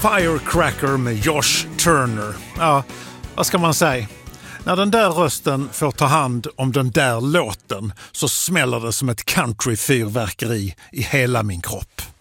Firecracker med Josh Turner. Ja, vad ska man säga? När den där rösten får ta hand om den där låten så smäller det som ett countryfyrverkeri i hela min kropp.